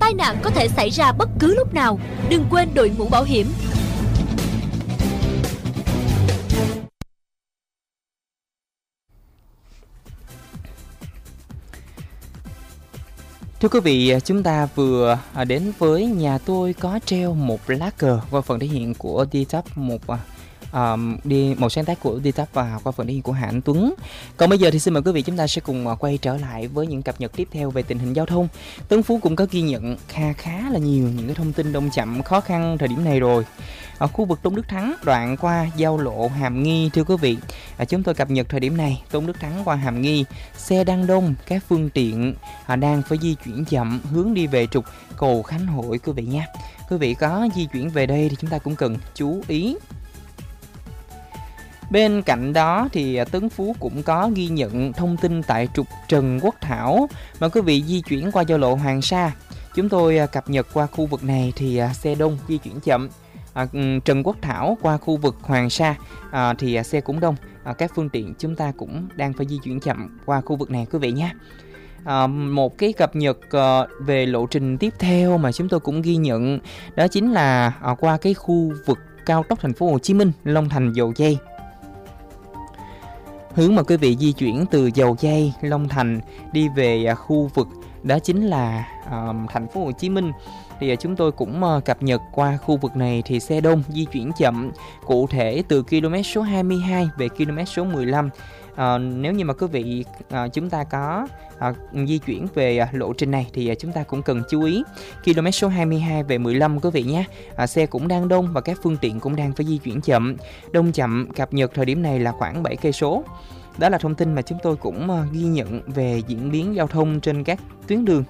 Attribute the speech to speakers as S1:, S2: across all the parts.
S1: tai nạn có thể xảy ra bất cứ lúc nào. Đừng quên đội mũ bảo hiểm.
S2: Thưa quý vị, chúng ta vừa đến với Nhà tôi có treo một lá cờ qua phần thể hiện của D-Top, một sáng tác của D-Top và qua phần thể hiện của Hà Anh Tuấn. Còn bây giờ thì xin mời quý vị chúng ta sẽ cùng quay trở lại với những cập nhật tiếp theo về tình hình giao thông. Tân Phú cũng có ghi nhận khá là nhiều những cái thông tin đông chậm khó khăn thời điểm này rồi. Ở khu vực Tôn Đức Thắng đoạn qua giao lộ Hàm Nghi, thưa quý vị, chúng tôi cập nhật thời điểm này Tôn Đức Thắng qua Hàm Nghi xe đang đông, các phương tiện đang phải di chuyển chậm hướng đi về trục cầu Khánh Hội quý vị nha. Quý vị có di chuyển về đây thì chúng ta cũng cần chú ý. Bên cạnh đó thì Tấn Phú cũng có ghi nhận thông tin tại trục Trần Quốc Thảo mà quý vị di chuyển qua giao lộ Hoàng Sa. Chúng tôi cập nhật qua khu vực này thì xe đông di chuyển chậm. Trần Quốc Thảo qua khu vực Hoàng Sa thì xe cũng đông, các phương tiện chúng ta cũng đang phải di chuyển chậm qua khu vực này quý vị nhé. Một cái cập nhật về lộ trình tiếp theo mà chúng tôi cũng ghi nhận đó chính là qua cái khu vực cao tốc thành phố Hồ Chí Minh Long Thành Dầu Giây. Hướng mà quý vị di chuyển từ Dầu Giây, Long Thành đi về khu vực đó chính là thành phố Hồ Chí Minh thì chúng tôi cũng cập nhật qua khu vực này thì xe đông di chuyển chậm, cụ thể từ km số 22 về km số 15. Nếu như mà quý vị chúng ta có di chuyển về lộ trình này thì chúng ta cũng cần chú ý km số 22 về 15 quý vị nhé. Xe cũng đang đông và các phương tiện cũng đang phải di chuyển chậm. Đông chậm cập nhật thời điểm này là khoảng 7 cây số. Đó là thông tin mà chúng tôi cũng ghi nhận về diễn biến giao thông trên các tuyến đường.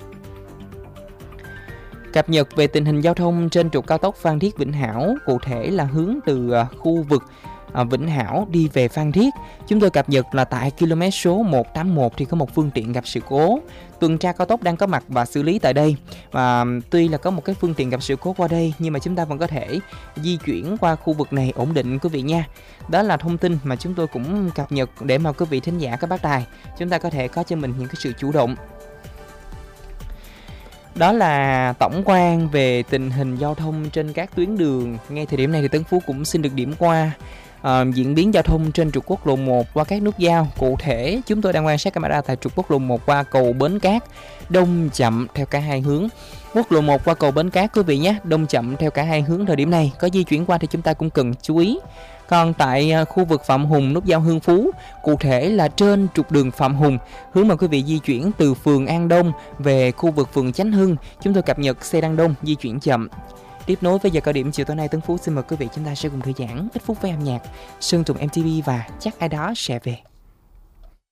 S2: Cập nhật về tình hình giao thông trên trục cao tốc Phan Thiết Vĩnh Hảo, cụ thể là hướng từ khu vực Vĩnh Hảo đi về Phan Thiết. Chúng tôi cập nhật là tại km số 181 thì có một phương tiện gặp sự cố. Tuần tra cao tốc đang có mặt và xử lý tại đây. Và tuy là có một cái phương tiện gặp sự cố qua đây nhưng mà chúng ta vẫn có thể di chuyển qua khu vực này ổn định quý vị nha. Đó là thông tin mà chúng tôi cũng cập nhật để mà quý vị thính giả các bác tài chúng ta có thể có cho mình những cái sự chủ động. Đó là tổng quan về tình hình giao thông trên các tuyến đường. Ngay thời điểm này thì Tấn Phú cũng xin được điểm qua diễn biến giao thông trên trục quốc lộ 1 qua các nút giao. Cụ thể chúng tôi đang quan sát camera tại trục quốc lộ 1 qua cầu Bến Cát, đông chậm theo cả hai hướng. Quốc lộ 1 qua cầu Bến Cát quý vị nhé, đông chậm theo cả hai hướng thời điểm này. Có di chuyển qua thì chúng ta cũng cần chú ý. Còn tại khu vực Phạm Hùng, nút giao Hương Phú, cụ thể là trên trục đường Phạm Hùng, hướng mà quý vị di chuyển từ phường An Đông về khu vực phường Chánh Hưng, chúng tôi cập nhật xe đang đông, di chuyển chậm. Tiếp nối với giờ cao điểm chiều tối nay, Tấn Phú xin mời quý vị chúng ta sẽ cùng thư giãn ít phút với âm nhạc Sơn Tùng MTV và Chắc Ai Đó Sẽ Về.